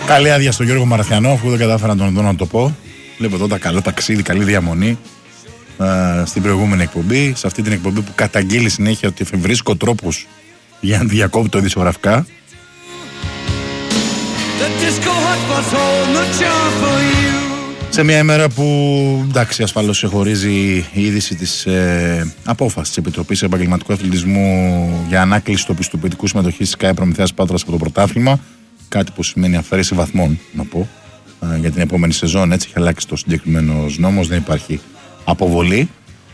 Καλή άδεια στον Γιώργο Μαραθιανό, αφού δεν κατάφερα να το πω. Βλέπω εδώ τα καλό ταξίδι, καλή διαμονή στην προηγούμενη εκπομπή. Σε αυτή την εκπομπή που καταγγείλει συνέχεια ότι βρίσκω τρόπους για να διακόπτω ειδησιογραφικά. Σε μια ημέρα που, εντάξει, ασφαλώς σε χωρίζει η είδηση της απόφασης της Επιτροπής Επαγγελματικού Αθλητισμού για ανάκληση του πιστοποιητικού συμμετοχής της ΚΑΕ Προμηθέας Πάτρας από το πρωτάθλημα. Κάτι που σημαίνει αφαίρεση βαθμών, να πω, για την επόμενη σεζόν. Έτσι έχει αλλάξει το συγκεκριμένος νόμος, δεν υπάρχει αποβολή.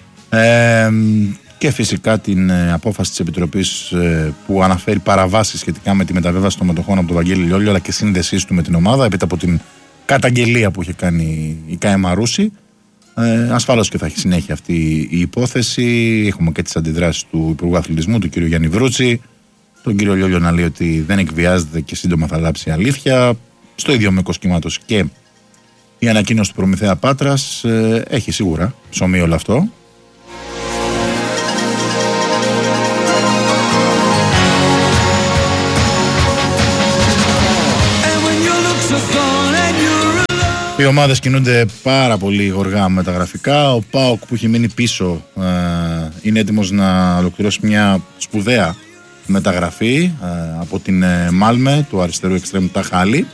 Και φυσικά την απόφαση της Επιτροπής που αναφέρει παραβάσεις σχετικά με τη μεταβίβαση των μετοχών από τον Βαγγέλη Λιόλιο, αλλά και σύνδεσής του με την ομάδα, έπειτα από την καταγγελία που είχε κάνει η ΚΑΕ Μαρούση. Ασφαλώς και θα έχει συνέχεια αυτή η υπόθεση. Έχουμε και τις αντιδράσεις του Υπουργού Αθλητισμού, του κ. Γιάννη Βρούτση, τον κύριο Λιόλιο να λέει ότι δεν εκβιάζεται και σύντομα θα λάψει αλήθεια. Στο ίδιο μήκος κύματος και η ανακοίνωση του Προμηθέα Πάτρας. Έχει σίγουρα ψωμί όλο αυτό. Οι ομάδες κινούνται πάρα πολύ γοργά μεταγραφικά. Ο ΠΑΟΚ που έχει μείνει πίσω είναι έτοιμος να ολοκληρώσει μια σπουδαία μεταγραφή από την Μάλμε του αριστερού εξτρέμου Ταχάλη.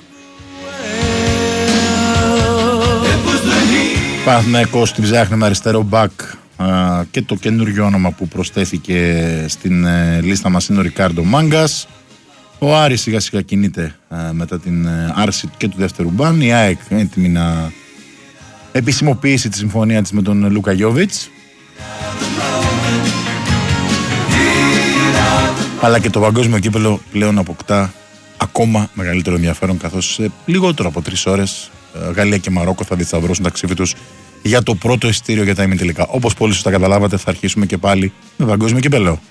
Παναθηναϊκός την ψάχνει με αριστερό μπακ και το καινούργιο όνομα που προσθέθηκε στην λίστα μας είναι ο Ρικάρντο Μάγκας. Ο Άρης σιγά σιγά κινείται μετά την άρση και του δεύτερου μπαν. Η ΑΕΚ έτοιμη να επισημοποιήσει τη συμφωνία της με τον Λούκα Γιόβιτς. Αλλά και το παγκόσμιο κύπελλο πλέον αποκτά ακόμα μεγαλύτερο ενδιαφέρον, καθώς σε λιγότερο από 3 ώρες Γαλλία και Μαρόκο θα διασταυρώσουν τα ξύφη τους για το πρώτο εισιτήριο για τα ημιτελικά. Όπως πολύ σωστά καταλάβατε, θα αρχίσουμε και πάλι με παγκόσμιο κύπελλο.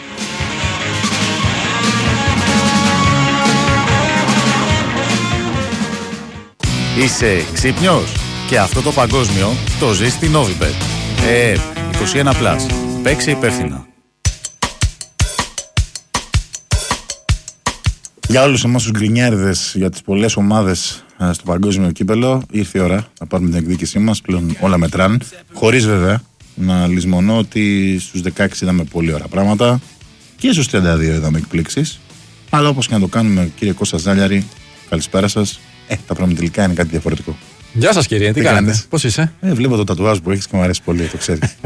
Είσαι ξύπνιος? Και αυτό το παγκόσμιο το ζεις στην Novibet. 21+. Παίξε υπεύθυνα. Για όλους εμάς τους γκρινιάριδες, για τις πολλές ομάδες στο παγκόσμιο κύπελλο, ήρθε η ώρα να πάρουμε την εκδίκησή μας. Πλέον όλα μετράνε. Χωρίς βέβαια να λησμονώ ότι στους 16 είδαμε πολύ ωραία πράγματα και στους 32 είδαμε εκπλήξεις. Αλλά όπως και να το κάνουμε, κύριε Κώστα Ζάλιαρη, καλησπέρα σας. Τα προημιτελικά είναι κάτι διαφορετικό. Γεια σας κύριε, τι κάνετε, πώς είσαι? Βλέπω το τατουάζ που έχεις και μου αρέσει πολύ, το ξέρεις.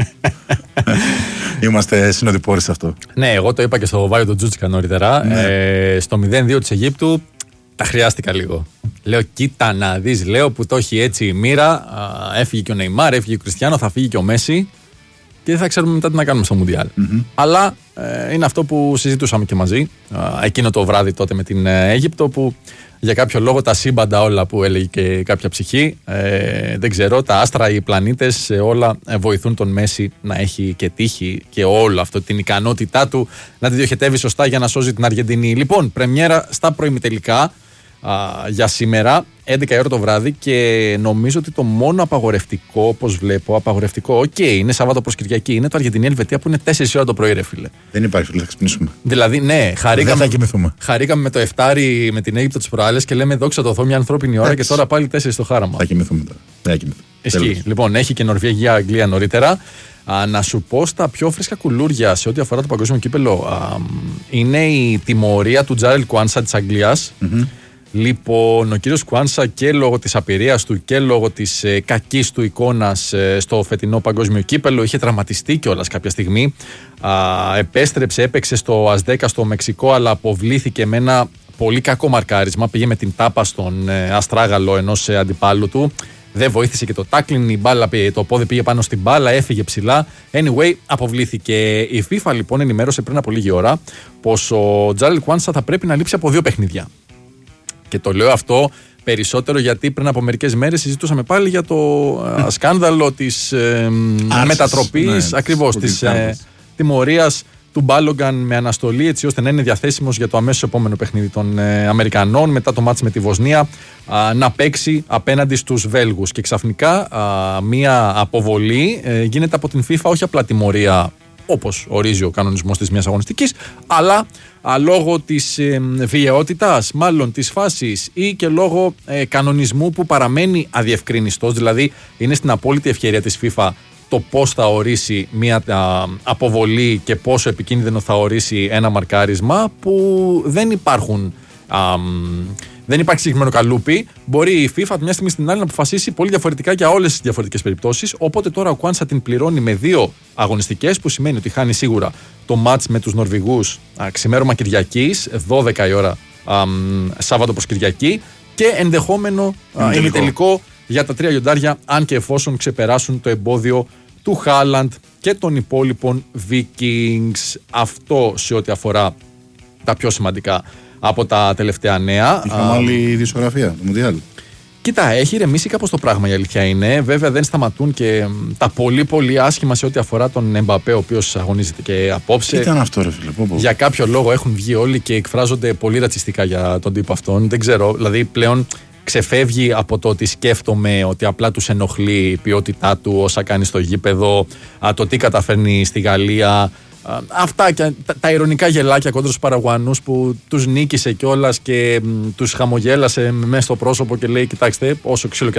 Είμαστε συνοδοιπόροι σε αυτό. Ναι, εγώ το είπα και στο Βάιο του Τζούτσικα νωρίτερα. Ναι. Στο 0-2 της Αιγύπτου τα χρειάστηκα λίγο. Λέω, κοίτα να δεις, λέω που το έχει έτσι η μοίρα. Έφυγε και ο Νεϊμάρ, έφυγε ο Κριστιάνο, θα φύγει και ο Μέση. Και δεν θα ξέρουμε μετά τι να κάνουμε στο Μουντιάλ. Αλλά είναι αυτό που συζητούσαμε και μαζί εκείνο το βράδυ τότε με την Αίγυπτο, που για κάποιο λόγο τα σύμπαντα όλα που έλεγε και κάποια ψυχή, δεν ξέρω, τα άστρα, οι πλανήτες, όλα βοηθούν τον Μέση να έχει και τύχη και όλο αυτό, την ικανότητά του να τη διοχετεύει σωστά για να σώζει την Αργεντινή. Λοιπόν, πρεμιέρα στα προημιτελικά για σήμερα, 11 η ώρα το βράδυ, και νομίζω ότι το μόνο απαγορευτικό, όπως βλέπω, απαγορευτικό, είναι Σάββατο προς Κυριακή, είναι το Αργεντινή-Ελβετία που είναι 4 η ώρα το πρωί, ρε φίλε. Δεν υπάρχει, φίλε, θα ξυπνήσουμε. Δηλαδή, ναι, δεν θα κοιμηθούμε. Χαρήκαμε με το 7 με την Αίγυπτο τις προάλλες και λέμε δόξα τω Θεώ, μια ανθρώπινη ώρα, και τώρα πάλι 4 στο χάραμα. Θα κοιμηθούμε τώρα. Δεν θα κοιμηθούμε. Ισχύει. Λοιπόν, έχει και Νορβηγία, Αγγλία νωρίτερα. Να σου πω στα πιο φρέσκα κουλούρια σε ό,τι αφορά το παγκόσμιο κύπελλο, είναι η τιμωρία του Τζάρελ Κουάνσα της Αγγλίας. Λοιπόν, ο κύριος Κουάνσα, και λόγω της απειρίας του και λόγω της κακής του εικόνας στο φετινό παγκόσμιο κύπελλο, είχε τραυματιστεί κιόλας κάποια στιγμή. Επέστρεψε, έπαιξε στο Ασδέκα στο Μεξικό, αλλά αποβλήθηκε με ένα πολύ κακό μαρκάρισμα. Πήγε με την τάπα στον αστράγαλο ενός αντιπάλου του. Δεν βοήθησε και το τάκλιν, η μπάλα, το πόδι πήγε πάνω στην μπάλα, έφυγε ψηλά. Anyway, αποβλήθηκε. Η FIFA λοιπόν ενημέρωσε πριν από λίγη ώρα πως ο Τζάρελ Κουάνσα θα πρέπει να λείψει από 2 παιχνίδια. Και το λέω αυτό περισσότερο γιατί πριν από μερικές μέρες συζητούσαμε πάλι για το σκάνδαλο της μετατροπής, ακριβώς, της τιμωρίας του Μπάλογκαν με αναστολή, έτσι ώστε να είναι διαθέσιμος για το αμέσως επόμενο παιχνίδι των Αμερικανών μετά το μάτς με τη Βοσνία, να παίξει απέναντι στους Βέλγους. Και ξαφνικά μία αποβολή γίνεται από την FIFA, όχι απλά τιμωρία όπως ορίζει ο κανονισμός της μιας αγωνιστικής, αλλά λόγω της βιαιότητας, μάλλον της φάσης ή και λόγω κανονισμού που παραμένει αδιευκρινιστός, δηλαδή είναι στην απόλυτη ευκαιρία της FIFA το πώς θα ορίσει μια αποβολή και πόσο επικίνδυνο θα ορίσει ένα μαρκάρισμα, που δεν υπάρχουν. Δεν υπάρχει συγκεκριμένο καλούπι. Μπορεί η FIFA από μια στιγμή στην άλλη να αποφασίσει πολύ διαφορετικά για όλες τις διαφορετικές περιπτώσεις. Οπότε τώρα ο Κουάνσα την πληρώνει με 2 αγωνιστικές, που σημαίνει ότι χάνει σίγουρα το μάτς με τους Νορβηγούς ξημέρωμα Κυριακής, 12 η ώρα Σάββατο προς Κυριακή, και ενδεχόμενο ημιτελικό για τα 3 λιοντάρια, αν και εφόσον ξεπεράσουν το εμπόδιο του Χάλαντ και των υπόλοιπων Vikings. Αυτό σε ό,τι αφορά τα πιο σημαντικά από τα τελευταία νέα. Είχαμε άλλη δισογραφία, το Μουντιάλ. Κοίτα, έχει ηρεμήσει κάπως το πράγμα, η αλήθεια είναι. Βέβαια δεν σταματούν και τα πολύ πολύ άσχημα σε ό,τι αφορά τον Εμπαπέ, ο οποίος αγωνίζεται και απόψε. Τι ήταν αυτό, ρε φίλε? Για κάποιο λόγο έχουν βγει όλοι και εκφράζονται πολύ ρατσιστικά για τον τύπο αυτόν. Δεν ξέρω, δηλαδή πλέον ξεφεύγει από το ότι σκέφτομαι ότι απλά τους ενοχλεί η ποιότητά του, όσα κάνει στο γήπεδο, το τι καταφέρνει στη Γαλλία. Αυτά και τα ειρωνικά γελάκια κόντρα στους Παραγουανούς που τους νίκησε κιόλας και τους χαμογέλασε μέσα στο πρόσωπο και λέει: κοιτάξτε, όσο ξύλο και